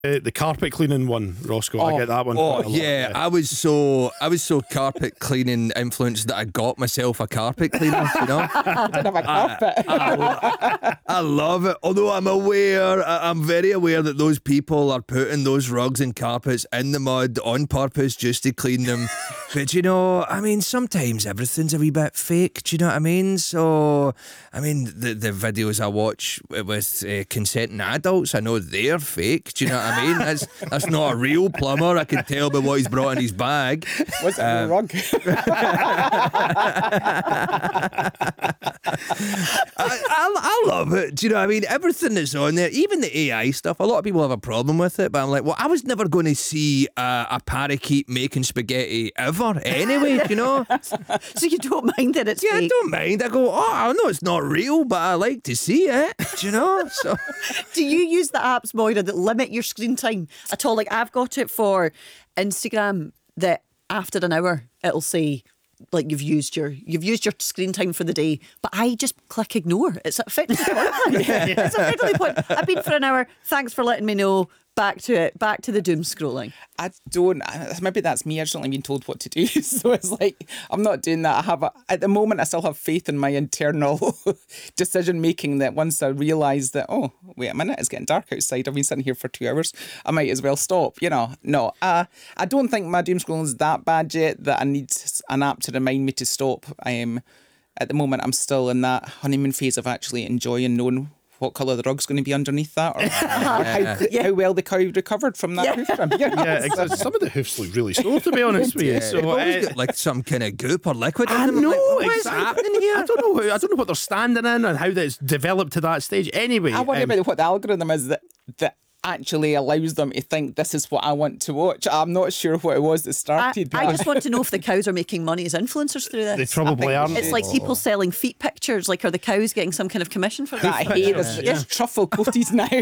The carpet cleaning one, Roscoe. I get that one. Oh yeah, I was so carpet cleaning influenced that I got myself a carpet cleaner. You know, I don't have a carpet. I love it. Although I'm very aware that those people are putting those rugs and carpets in the mud on purpose just to clean them. But you know, I mean, sometimes everything's a wee bit fake. Do you know what I mean? So, I mean, the videos I watch with consenting adults, I know they're fake. Do you know what I mean? That's not a real plumber. I can tell by what he's brought in his bag. Was it a rug? I love it. Do you know what I mean? Everything that's on there, even the AI stuff, a lot of people have a problem with it, but I'm like, well, I was never going to see a parakeet making spaghetti ever anyway, you know? So you don't mind that it's fake? I don't mind. I go, I know it's not real, but I like to see it, do you know? So, do you use the apps, Moira, that limit your screen time at all? Like, I've got it for Instagram that after an hour it'll say, like, you've used your screen time for the day, but I just click ignore. It's effectively pointless. It's effectively pointless. I've been for an hour. Thanks for letting me know. Back to it. Back to the doom scrolling. I don't. Maybe that's me. I just only been told what to do. So it's like I'm not doing that. At the moment, I still have faith in my internal decision making. That once I realise that, oh wait a minute, it's getting dark outside. I've been sitting here for 2 hours. I might as well stop. You know. No. I don't think my doom scrolling is that bad yet. That I need an app to remind me to stop. At the moment, I'm still in that honeymoon phase of actually enjoying knowing what colour the rug's going to be underneath that, or how well the cow recovered from that hoof trim. Exactly. Some of the hoofs look really sore, to be honest with you. So, got like some kind of goop or liquid in I them. know, Like, what's happening here? I don't know what they're standing in and how that's developed to that stage. Anyway, I worry about what the algorithm is that actually allows them to think this is what I want to watch. I'm not sure what it was that started. I just want to know if the cows are making money as influencers through this. They probably aren't. It's like people selling feet pictures. Like, are the cows getting some kind of commission for that? That hair is truffle coated now.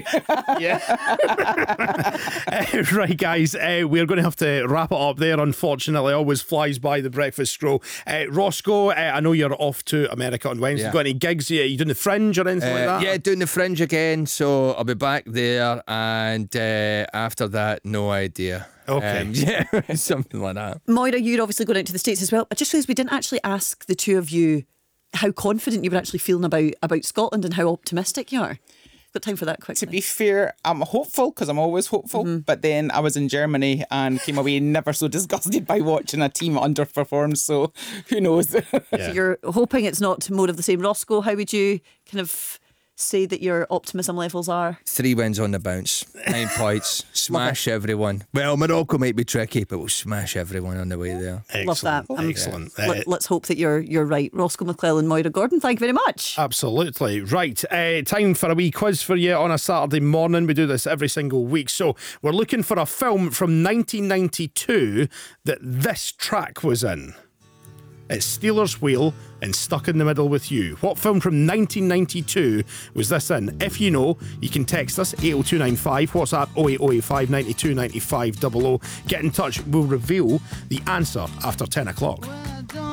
Right, guys, we're going to have to wrap it up there. Unfortunately, always flies by the breakfast scroll. Roscoe, I know you're off to America on Wednesday. Got any gigs? Are you doing the Fringe or anything like that? Yeah, doing the Fringe again. So I'll be back there. And after that, no idea. Okay. Something like that. Moira, you're obviously going out to the States as well. I just realised we didn't actually ask the two of you how confident you were actually feeling about Scotland and how optimistic you are. Got time for that quickly? To be fair, I'm hopeful because I'm always hopeful. But then I was in Germany and came away never so disgusted by watching a team underperform. So who knows? So you're hoping it's not more of the same. Roscoe, how would you kind of say that your optimism levels are? 3 wins on the bounce, 9 points, smash everyone. Well, Morocco might be tricky, but we'll smash everyone on the way there. Love that. Excellent. Let's hope that you're right. Roscoe McClellan, Moira Gordon, thank you very much. Absolutely. Right, time for a wee quiz for you on a Saturday morning. We do this every single week. So we're looking for a film from 1992 that this track was in. It's Stealers Wheel and Stuck in the Middle with You. What film from 1992 was this in? If you know, you can text us 80295, WhatsApp 08085 92 95 00. Get in touch, we'll reveal the answer after 10 o'clock.